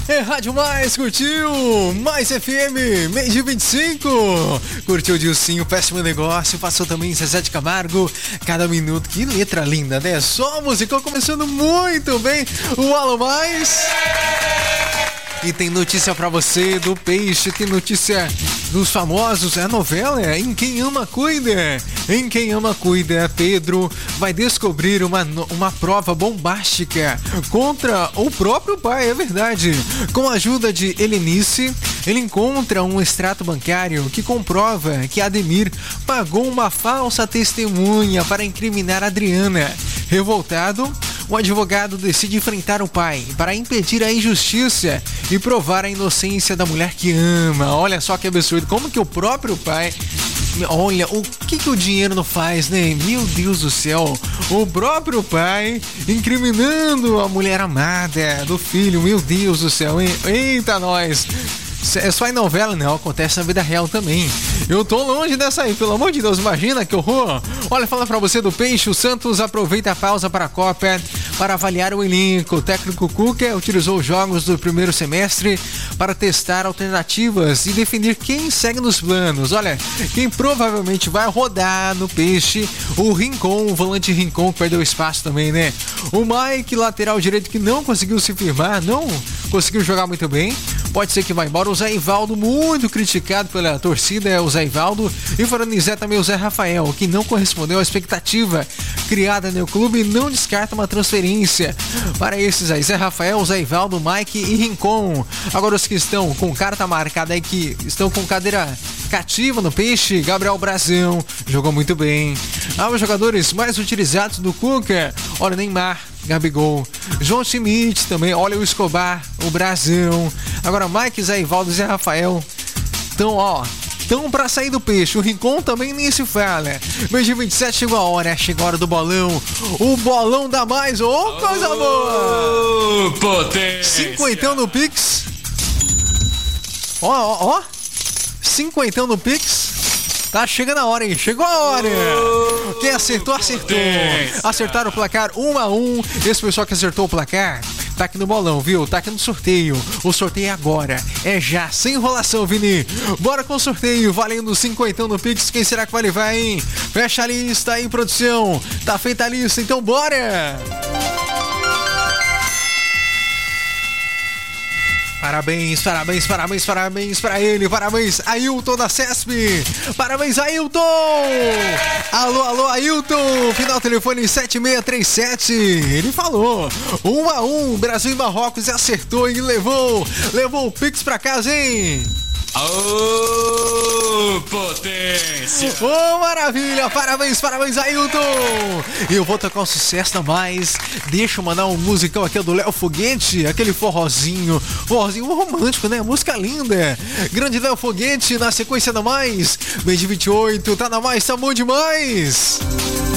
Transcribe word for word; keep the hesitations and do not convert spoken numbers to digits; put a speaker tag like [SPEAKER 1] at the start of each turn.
[SPEAKER 1] É Rádio Mais, curtiu? Mais F M, mês de vinte e cinco. Curtiu o Dilcinho, péssimo negócio. Passou também Zezé de Camargo. Cada minuto, que letra linda, né? Só musicão começando muito bem. O Alô Mais. E tem notícia pra você do Peixe, tem notícia dos famosos, é a novela Em Quem Ama Cuida. Em Quem Ama Cuida, Pedro vai descobrir uma, uma prova bombástica contra o próprio pai, é verdade. Com a ajuda de Helenice, ele encontra um extrato bancário que comprova que Ademir pagou uma falsa testemunha para incriminar Adriana. Revoltado, o advogado decide enfrentar o pai para impedir a injustiça e provar a inocência da mulher que ama. Olha só que absurdo, como que o próprio pai... Olha, o que que o dinheiro não faz, né? Meu Deus do céu, o próprio pai incriminando a mulher amada do filho, meu Deus do céu, hein? Eita nós! É só em novela, não, acontece na vida real também. Eu tô longe dessa aí, pelo amor de Deus, imagina que horror. Olha, fala pra você do Peixe, o Santos aproveita a pausa para a Copa para avaliar o elenco. O técnico Cuca utilizou os jogos do primeiro semestre para testar alternativas e definir quem segue nos planos. Olha, quem provavelmente vai rodar no Peixe, o Rincon, o volante Rincon, que perdeu espaço também, né? O Mike, lateral direito, que não conseguiu se firmar, não conseguiu jogar muito bem. Pode ser que vá embora. O Zé Ivaldo, muito criticado pela torcida, é o Zé Ivaldo. E falando em Zé, também o Zé Rafael, que não correspondeu à expectativa criada no clube e não descarta uma transferência para esses aí. Zé Rafael, Zé Ivaldo, Mike e Rincon. Agora os que estão com carta marcada aí, que estão com cadeira cativa no Peixe, Gabriel Brazão, jogou muito bem. Ah, os jogadores mais utilizados do Cuca, olha, Neymar, Gabigol, João Schmidt também, olha o Escobar, o Brazão. Agora Mike, Zé Ivaldo e Zé Rafael. Então, ó, então pra sair do Peixe, o Rincon também nem se fala. Mês de vinte e sete chegou a hora, chegou a hora do bolão. O bolão dá mais, ô, oh, coisa oh, boa!
[SPEAKER 2] Potência!
[SPEAKER 1] Cinquentão no Pix. Ó, ó, ó. Cinquentão no Pix. Tá chegando a hora, hein? Chegou a hora! Quem acertou, acertou! Acertaram o placar um a um. Esse pessoal que acertou o placar tá aqui no bolão, viu? Tá aqui no sorteio. O sorteio é agora. É já, sem enrolação, Vini. Bora com o sorteio, valendo cinquentão no Pix. Quem será que vai levar, hein? Fecha a lista aí, produção. Tá feita a lista, então bora! Parabéns, parabéns, parabéns, parabéns pra ele. Parabéns, Ailton da Cesp. Parabéns, Ailton. Alô, alô, Ailton. Final telefone sete seis três sete. Ele falou. Um a um, Brasil e Marrocos, e acertou e levou. Levou o Pix pra casa, hein?
[SPEAKER 2] Ô, oh, potência!
[SPEAKER 1] Ô, oh, maravilha! Parabéns, parabéns, Ailton! E eu vou tocar um sucesso a mais. Deixa eu mandar um musicão aqui do Léo Foguete, aquele forrozinho, forrozinho romântico, né? Música linda. Grande Léo Foguete, na sequência da mais. Mês de vinte e oito, tá na mais, tá bom demais!